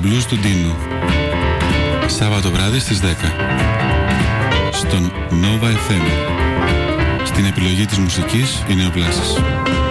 Blues του Ντίνου. Σάββατο βράδυ στις 10. Στον Nova FM. Στην επιλογή της μουσικής είναι ο Βλάσης.